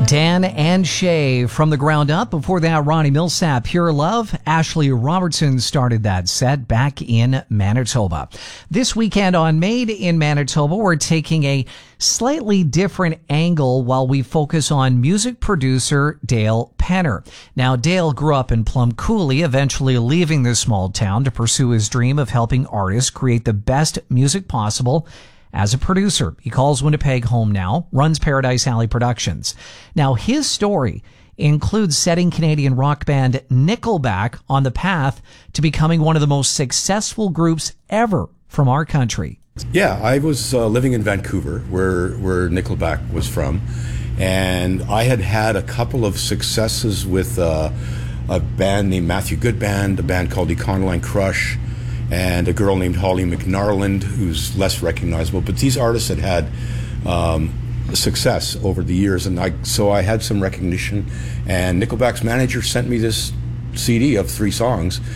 Dan and Shay from the ground up. Before that, Ronnie Millsap, Pure Love. Ashley Robertson started that set back in Manitoba. This weekend on Made in Manitoba, we're taking a slightly different angle while we focus on music producer Dale Penner. Now, Dale grew up in Plum Coulee, eventually leaving this small town to pursue his dream of helping artists create the best music possible. As a producer, he calls Winnipeg home now, runs Paradise Alley Productions. Now, his story includes setting Canadian rock band Nickelback on the path to becoming one of the most successful groups ever from our country. Yeah, I was living in Vancouver, where Nickelback was from, and I had a couple of successes with a band named Matthew Goodband, a band called Econoline Crush, and a girl named Holly McNarland, who's less recognizable. But these artists had success over the years, and so I had some recognition. And Nickelback's manager sent me this CD of 3 songs.